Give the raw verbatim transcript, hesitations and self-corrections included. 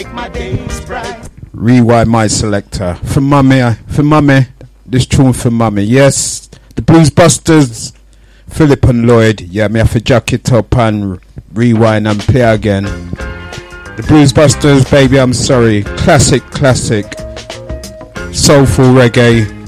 My days bright. Rewind my selector. For mummy, for mummy. This tune for mummy. Yes, the Blues Busters, Philip and Lloyd. Yeah, me have to jack it up and rewind and play again. The Blues Busters, baby, I'm sorry. Classic, classic. Soulful reggae.